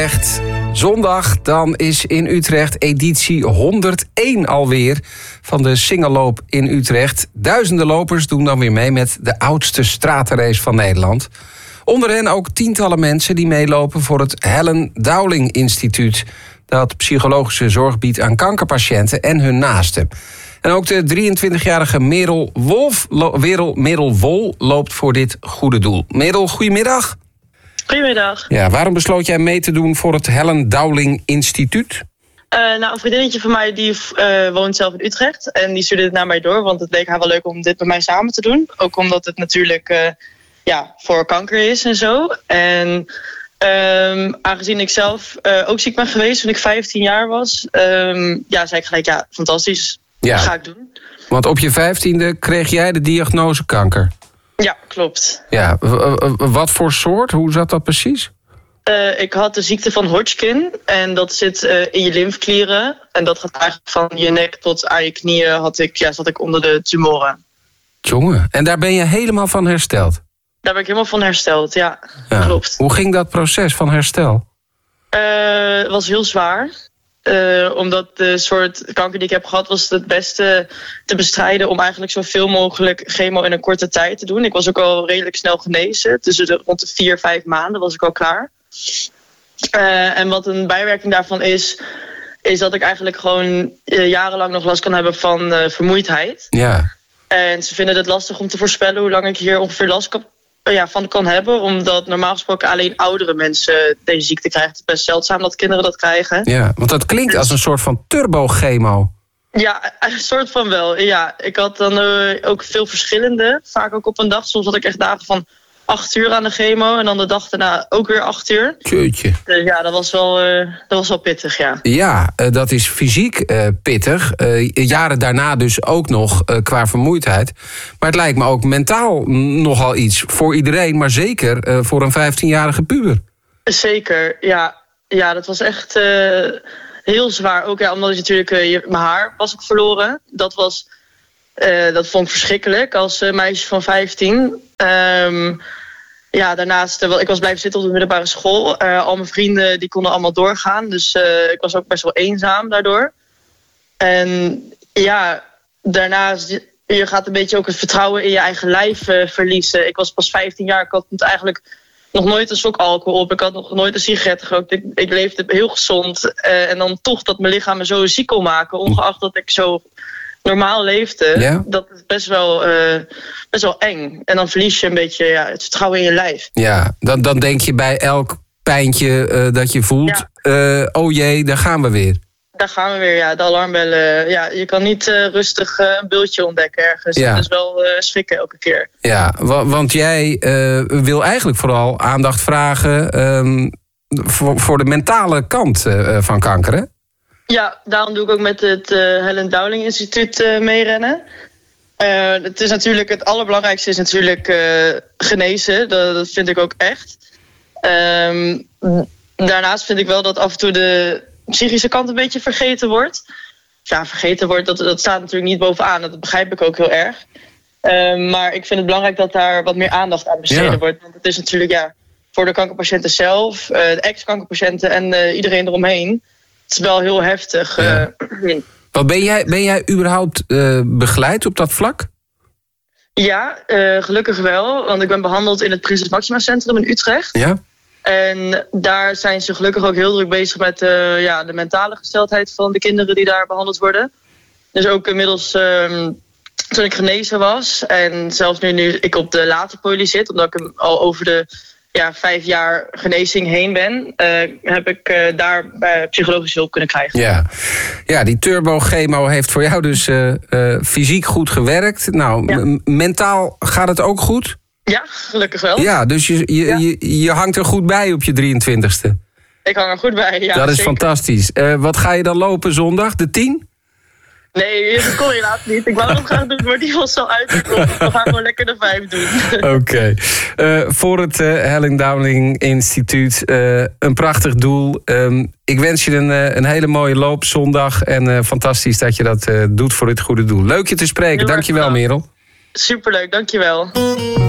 Echt zondag, dan is in Utrecht editie 101 alweer van de Singelloop in Utrecht. Duizenden lopers doen dan weer mee met de oudste stratenrace van Nederland. Onder hen ook tientallen mensen die meelopen voor het Helen Dowling Instituut, dat psychologische zorg biedt aan kankerpatiënten en hun naasten. En ook de 23-jarige Merel Wol loopt voor dit goede doel. Merel, goedemiddag. Goedemiddag. Ja, waarom besloot jij mee te doen voor het Helen Dowling Instituut? Een vriendinnetje van mij die woont zelf in Utrecht. En die stuurde het naar mij door, want het leek haar wel leuk om dit met mij samen te doen. Ook omdat het natuurlijk voor kanker is en zo. En aangezien ik zelf ook ziek ben geweest toen ik 15 jaar was, zei ik gelijk, fantastisch, dat ga ik doen. Want op je 15e kreeg jij de diagnose kanker. Ja, klopt. Ja, wat voor soort? Hoe zat dat precies? Ik had de ziekte van Hodgkin en dat zit in je lymfeklieren. En dat gaat eigenlijk van je nek tot aan je knieën zat ik onder de tumoren. Jongen, en daar ben je helemaal van hersteld? Daar ben ik helemaal van hersteld, ja. Klopt. Hoe ging dat proces van herstel? Het was heel zwaar. Omdat de soort kanker die ik heb gehad was het beste te bestrijden om eigenlijk zoveel mogelijk chemo in een korte tijd te doen. Ik was ook al redelijk snel genezen. Rond de 4-5 maanden was ik al klaar. En wat een bijwerking daarvan is dat ik eigenlijk gewoon jarenlang nog last kan hebben van vermoeidheid. Ja. En ze vinden het lastig om te voorspellen hoe lang ik hier ongeveer last van kan hebben. Omdat normaal gesproken alleen oudere mensen deze ziekte krijgen. Het is best zeldzaam dat kinderen dat krijgen. Ja, want dat klinkt als een soort van turbochemo. Ja, een soort van wel. Ja, ik had dan ook veel verschillende. Vaak ook op een dag. Soms had ik echt dagen van 8 uur aan de chemo. En dan de dag daarna ook weer 8 uur. Jeetje. Dus ja, dat was wel pittig, ja. Ja, dat is fysiek pittig. Jaren daarna dus ook nog qua vermoeidheid. Maar het lijkt me ook mentaal nogal iets. Voor iedereen, maar zeker voor een 15-jarige puber. Zeker, ja. Ja, dat was echt heel zwaar. Ook omdat ik natuurlijk mijn haar was ik verloren. Dat vond ik verschrikkelijk als meisje van 15. Daarnaast, ik was blijven zitten op de middelbare school. Al mijn vrienden die konden allemaal doorgaan. Dus ik was ook best wel eenzaam daardoor. En ja, daarnaast, je gaat een beetje ook het vertrouwen in je eigen lijf verliezen. Ik was pas 15 jaar, ik had eigenlijk nog nooit een sok alcohol op. Ik had nog nooit een sigaret gerookt. Ik leefde heel gezond. En dan toch dat mijn lichaam me zo ziek kon maken, ongeacht dat ik zo normaal leefde, ja. Dat is best wel eng. En dan verlies je een beetje het vertrouwen in je lijf. Ja, dan denk je bij elk pijntje dat je voelt, oh jee, daar gaan we weer. Daar gaan we weer, ja. De alarmbellen. Ja, je kan niet rustig een bultje ontdekken ergens. Ja. Dat is wel schrikken elke keer. Ja, want jij wil eigenlijk vooral aandacht vragen voor de mentale kant van kanker, hè? Ja, daarom doe ik ook met het Helen Dowling Instituut meerennen. Het is natuurlijk, het allerbelangrijkste is natuurlijk genezen. Dat vind ik ook echt. Daarnaast vind ik wel dat af en toe de psychische kant een beetje vergeten wordt. Ja, vergeten wordt, dat staat natuurlijk niet bovenaan. Dat begrijp ik ook heel erg. Maar ik vind het belangrijk dat daar wat meer aandacht aan besteden wordt. Want het is natuurlijk voor de kankerpatiënten zelf, de ex-kankerpatiënten en iedereen eromheen. Het is wel heel heftig. Ja. Wat ben jij überhaupt begeleid op dat vlak? Ja, gelukkig wel. Want ik ben behandeld in het Prinses Maxima Centrum in Utrecht. Ja. En daar zijn ze gelukkig ook heel druk bezig met de mentale gesteldheid van de kinderen die daar behandeld worden. Dus ook inmiddels toen ik genezen was en zelfs nu ik op de late poli zit, omdat ik al over de 5 jaar genezing heen ben, heb ik daar psychologische hulp kunnen krijgen. Ja, die turbochemo heeft voor jou dus fysiek goed gewerkt. Nou, mentaal gaat het ook goed? Ja, gelukkig wel. Ja, dus je hangt er goed bij op je 23e. Ik hang er goed bij, ja. Dat is zeker. Fantastisch. Wat ga je dan lopen zondag? De 10? Nee, dat kon helaas niet. Ik wou het graag doen, maar die was al uitgekomen. We gaan gewoon lekker de 5 doen. Oké. Voor het Helen Dowling Instituut, een prachtig doel. Ik wens je een hele mooie loop zondag. En fantastisch dat je dat doet voor dit goede doel. Leuk je te spreken. Dankjewel, Merel. Superleuk, dankjewel.